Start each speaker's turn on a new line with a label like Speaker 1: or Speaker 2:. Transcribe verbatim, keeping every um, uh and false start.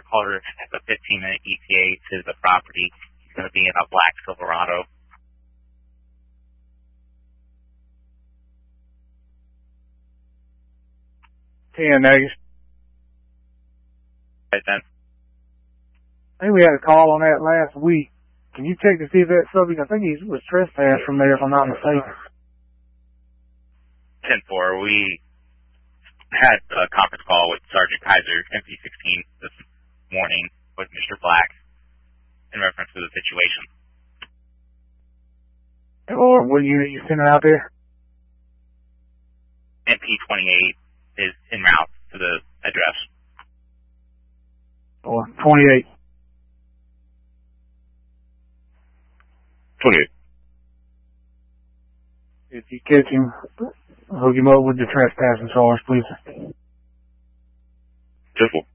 Speaker 1: Carter has a fifteen minute E T A to the property. He's going to be in a black Silverado.
Speaker 2: ten negative.
Speaker 1: Right then.
Speaker 2: I think we had a call on that last week. Can you check to see if that subject, I think he was trespassed from there, if I'm not mistaken.
Speaker 1: ten four, we had a conference call with Sergeant Kaiser, M P sixteen, this morning with Mister Black in reference to the situation.
Speaker 2: Or what unit you sending out there?
Speaker 1: M P twenty-eight is en route to the address.
Speaker 2: Or twenty-eight.
Speaker 1: twenty-eight.
Speaker 2: If you catch him, hook him up with the trespassing charge, please.
Speaker 1: Careful.